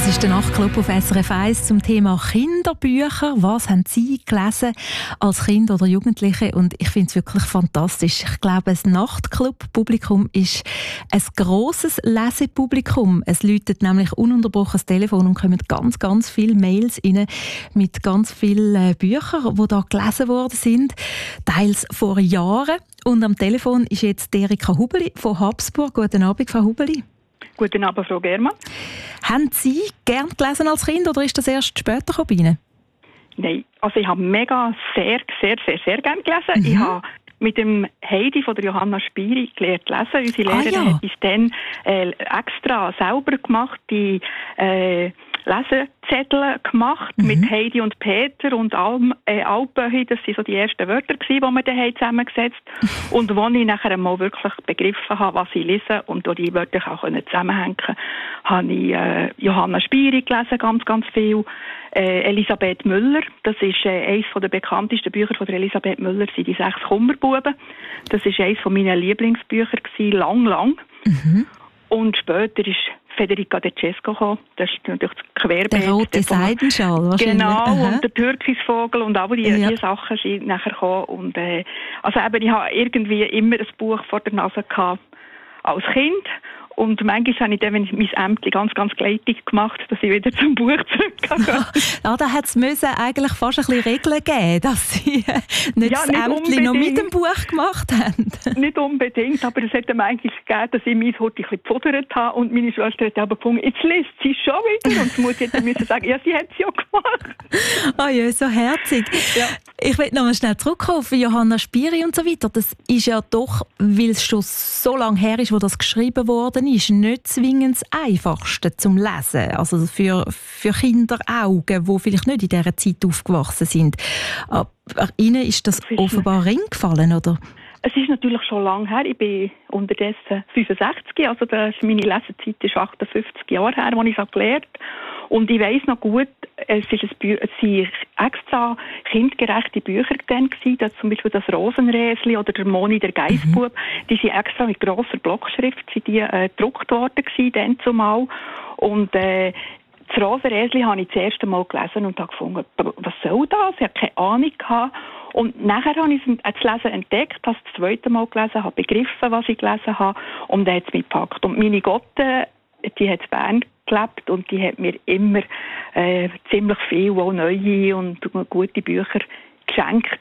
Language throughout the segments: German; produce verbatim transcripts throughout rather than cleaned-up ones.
Es ist der Nachtclub auf S R F eins zum Thema Kinderbücher. Was haben Sie gelesen als Kind oder Jugendliche? Und ich finde es wirklich fantastisch. Ich glaube, das Nachtclub-Publikum ist ein grosses Lesepublikum. Es läutet nämlich ununterbrochen das Telefon und kommen ganz, ganz viele Mails rein mit ganz vielen Büchern, die da gelesen worden sind. Teils vor Jahren. Und am Telefon ist jetzt Erika Hubeli von Habsburg. Guten Abend, Frau Hubeli. Guten Abend, Frau Germann. Haben Sie gern gelesen als Kind oder ist das erst später gekommen bei Ihnen? Nein, also ich habe mega sehr, sehr, sehr, sehr gern gelesen. Mhm. Ich habe mit dem Heidi von der Johanna Spiri gelernt lesen. Unsere Lehrerin ah, ja. hat uns dann äh, extra selber gemacht, die äh, Lesezettel gemacht mhm. mit Heidi und Peter und Alm, äh, Alpöhi. Das waren so die ersten Wörter, die wir dann zusammengesetzt haben. Und wo ich nachher mal wirklich begriffen habe, was ich lese und wo die Wörter auch zusammenhängen können, habe ich äh, Johanna Spiri gelesen, ganz, ganz viel. Äh, Elisabeth Müller, das ist äh, eines der bekanntesten Bücher von der Elisabeth Müller, sind die sechs Kummerbuben. Das war eines meiner Lieblingsbücher gewesen, lang, lang. Mhm. Und später ist Federica De Cesco gekommen. Das ist natürlich das Querbeet. Der rote Seidenschal wahrscheinlich. Genau, Aha. und der Türkisvogel und all die, ja. die Sachen sind nachher gekommen. Und, äh, also eben, ich habe irgendwie immer ein Buch vor der Nase gehabt als Kind. Und manchmal habe ich dann, wenn ich mein Ämtchen ganz, ganz gleitig gemacht, dass ich wieder zum Buch zurückgehe. Ja, da hat es eigentlich fast ein bisschen Regeln geben, dass Sie nicht ja, das Ämtchen noch mit dem Buch gemacht haben. Nicht unbedingt, aber es hat dann manchmal gegeben, dass ich mein Hut ein bisschen gefordert habe und meine Schwester hat aber gefunden, jetzt liest sie schon wieder. Und die Mutter hätte müssen sagen, ja, sie hat es ja gemacht. Oh ja, so herzig. Ja. Ich will noch mal schnell zurückkommen auf Johanna Spiri und so weiter. Das ist ja doch, weil es schon so lange her ist, wo das geschrieben wurde, ist nicht zwingend das Einfachste zum Lesen. Also für, für Kinderaugen, die vielleicht nicht in dieser Zeit aufgewachsen sind. Aber Ihnen ist das offenbar reingefallen, oder? Es ist natürlich schon lange her. Ich bin unterdessen fünfundsechzig, also das ist meine Lesezeit ist achtundfünfzig Jahre her, als ich es gelernt habe. Und ich weiss noch gut, es ist ein Bü- es waren extra kindgerechte Bücher dann gewesen, das zum Beispiel das Rosenräsli oder der Moni der Geissbub, mhm. die sind extra mit grosser Blockschrift sind die, äh, gedruckt worden gewesen, dann zumal. Und äh, das Rosenräsli habe ich das erste Mal gelesen und habe gefunden, was soll das? Ich hatte keine Ahnung gehabt. Und nachher habe ich das Lesen entdeckt, habe das zweite Mal gelesen, habe begriffen, was ich gelesen habe und dann hat es mich gepackt. Und meine Gotte, die hat in Bern gelebt und die hat mir immer äh, ziemlich viel, auch neue und gute Bücher geschenkt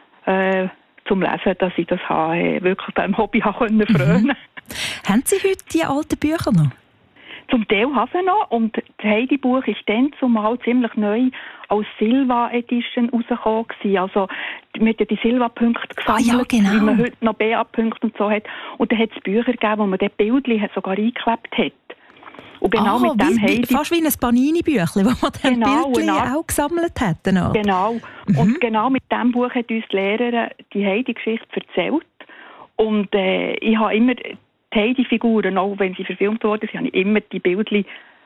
äh, zum Lesen, dass ich das habe, äh, wirklich dem Hobby habe können frönen. Mhm. Haben Sie heute die alten Bücher noch? Zum Teil habe ich noch und das Heidi-Buch ist dann zumal ziemlich neu als Silva-Edition rausgekommen. Also wir haben ja die Silva-Punkte gesammelt, ah, ja, genau. wie man heute noch B A-Punkte und so hat. Und dann hat es Bücher gegeben, wo man dort Bildchen sogar eingeklebt hat. Und genau ah, mit dem wie, Heidi... Fast wie ein Panini-Büchlein, wo man dann genau, Bildchen genau. auch gesammelt hat. Danach. Genau. Mhm. Und genau mit diesem Buch hat uns die Lehrerin die Heidi-Geschichte erzählt. Und äh, ich habe immer... Die Heidi-Figuren, auch wenn sie verfilmt wurden, habe ich immer die Bildchen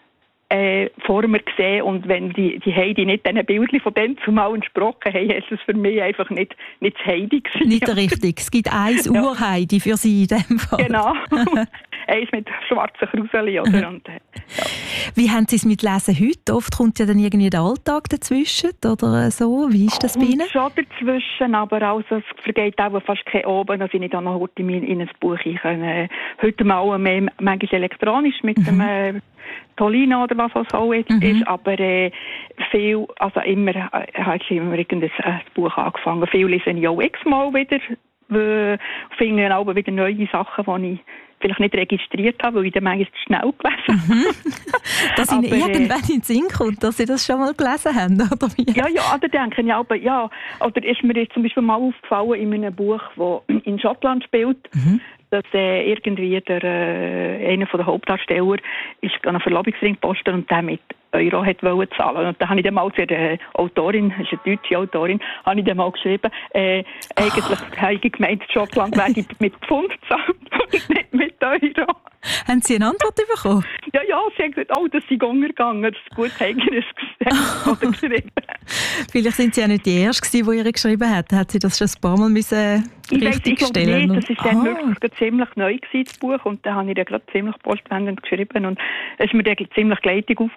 äh, vor mir gesehen. Und wenn die, die Heidi nicht diesen Bildchen von dem zumal entsprochen haben, ist es für mich einfach nicht, nicht das Heidi gewesen. Nicht richtig. Es gibt eins ja. Ur-Heidi für Sie in dem Fall. Genau. Eins mit schwarzen Kruseli, oder? Und, äh, ja. Wie haben Sie es mit Lesen heute? Oft kommt ja dann irgendwie der Alltag dazwischen, oder so. Wie ist das bei Ihnen? Schon dazwischen, aber also, es vergeht auch fast kein Oben, dass ich nicht auch noch heute in ein Buch kann. Äh, heute mal mehr, manchmal elektronisch mit mhm. dem äh, Tolino oder was auch so ist, mhm. aber äh, viel, also immer, äh, habe ich immer irgendein äh, Buch angefangen. Viel lese ich auch x-mal wieder, äh, finde auch wieder neue Sachen, die ich vielleicht nicht registriert habe, weil ich dann manchmal zu schnell gelesen habe. Mhm. Dass Ihnen irgendwann in den Sinn kommt, dass Sie das schon mal gelesen haben, oder wie? Ja, ja, da denke ich, aber ja. Oder ist mir jetzt zum Beispiel mal aufgefallen in einem Buch, das in Schottland spielt, mhm. dass äh, irgendwie der, äh, einer der Hauptdarsteller ist an einen Verlobungsring gepostet und der mit Euro hat wollen zahlen. Und da habe ich dann mal zu der Autorin, das ist eine deutsche Autorin, habe ich dann mal geschrieben, äh, eigentlich oh. habe ich gemeint, Schottland werde mit Pfund gezahlt und nicht mit Euro. Haben Sie eine Antwort bekommen? Ja, ja, sie haben gesagt, oh, das ist untergegangen, das ist gut eigenes oder geschrieben. Vielleicht sind Sie ja nicht die Erste, die ihr geschrieben hat. Hat sie das schon ein paar Mal müssen richtig ich stellen? Nicht. Das war dann ah. wirklich ziemlich neu gewesen, das Buch, und da habe ich dann gerade ziemlich postwendend geschrieben und es ist mir dann ziemlich gleitig aufgefallen,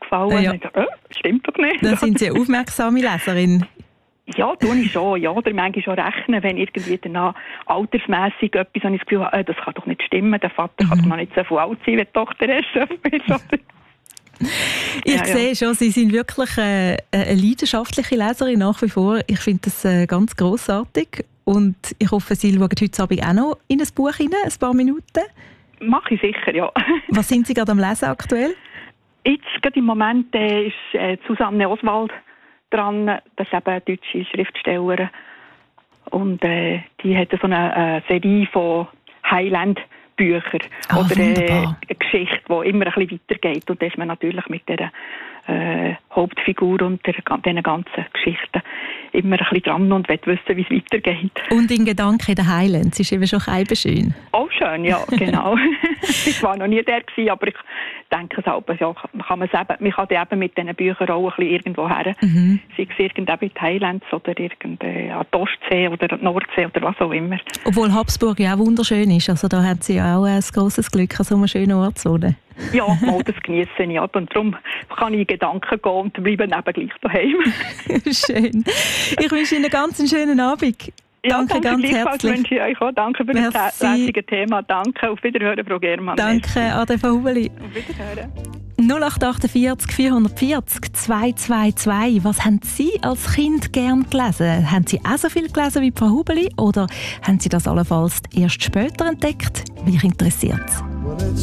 Ja. Und ich dachte, äh, stimmt doch nicht. Dann sind Sie eine aufmerksame Leserin. Ja, tue ich schon. Ja, oder manchmal schon rechnen, wenn irgendwie danach altersmässig etwas habe ich das Gefühl, äh, das kann doch nicht stimmen, der Vater mhm. kann doch noch nicht so viel alt sein, wie die Tochter ist. Ich ja, sehe ja. schon, Sie sind wirklich äh, eine leidenschaftliche Leserin nach wie vor. Ich finde das äh, ganz grossartig. Und ich hoffe, Sie schauen heute Abend auch noch in ein Buch rein, ein paar Minuten. Mache ich sicher, ja. Was sind Sie gerade am Lesen aktuell? Jetzt, gerade im Moment, äh, ist äh, Susanne Oswald dran. Das ist eben eine deutsche Schriftstellerin. Und äh, die hat so eine äh, Serie von Highland-Büchern. Oh, oder äh, eine Geschichte, die immer ein bisschen weitergeht. Und da ist man natürlich mit der äh, Hauptfigur und der, diesen ganzen Geschichten immer ein bisschen dran und will wissen, wie es weitergeht. Und in Gedanken in den Highlands ist eben schon schön. Oh, schön, ja, genau. Ich war noch nie der gewesen, aber ich denke, selber, ja, kann man, eben, man kann eben mit diesen Büchern auch ein bisschen irgendwo her. Mhm. Sei es irgendwo in die Highlands oder irgendwie an die Ostsee oder an die Nordsee oder was auch immer. Obwohl Habsburg ja auch wunderschön ist. Also da haben Sie ja auch ein grosses Glück, an so einem schönen Ort zu wohnen. Ja, mal das genieße ich. Und darum kann ich in Gedanken gehen und bleibe eben gleich daheim. Schön. Ich wünsche Ihnen einen ganz schönen Abend. Ja, danke, danke ganz herzlich. Wünsche ich euch auch. Danke für Merci. das lässige Thema. Danke. Auf Wiederhören, Frau Germann. Danke, Ade von Hubeli. Auf Wiederhören. null acht achtundvierzig vierhundertvierzig zweihundertzweiundzwanzig. Was haben Sie als Kind gern gelesen? Haben Sie auch so viel gelesen wie Frau Hubeli oder haben Sie das allenfalls erst später entdeckt? Mich interessiert es.